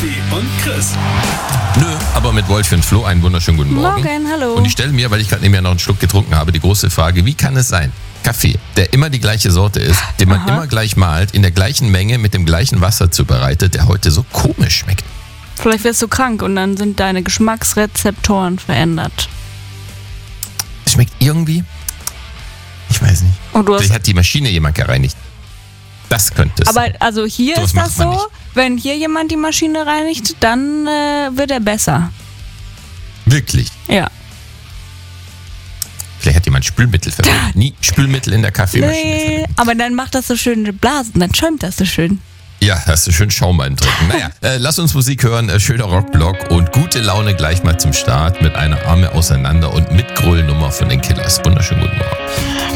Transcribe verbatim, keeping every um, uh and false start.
Steffi und Chris. Nö, aber mit Wolfi und Flo einen wunderschönen guten Morgen. Morgen, hallo. Und ich stelle mir, weil ich gerade nebenher noch einen Schluck getrunken habe, die große Frage, wie kann es sein? Kaffee, der immer die gleiche Sorte ist, den man Aha. immer gleich malt, in der gleichen Menge mit dem gleichen Wasser zubereitet, der heute so komisch schmeckt. Vielleicht wirst du krank und dann sind deine Geschmacksrezeptoren verändert. Es schmeckt irgendwie, ich weiß nicht. Und du hast, Vielleicht hat die Maschine jemand gereinigt. Das könnte es aber sein. also hier Sowas ist das macht man so, nicht. wenn hier jemand die Maschine reinigt, dann äh, wird er besser. Wirklich. Ja. Vielleicht hat jemand Spülmittel verwendet. Nie Spülmittel in der Kaffeemaschine Nee, verwendet. aber dann macht das so schöne Blasen, dann schäumt das so schön. Ja, hast du schön Schaum eintrinken. Naja, äh, lass uns Musik hören, äh, schöner Rockblock und gute Laune gleich mal zum Start mit einer Arme auseinander und mit Gröllnummer von den Killers. Wunderschönen guten Morgen.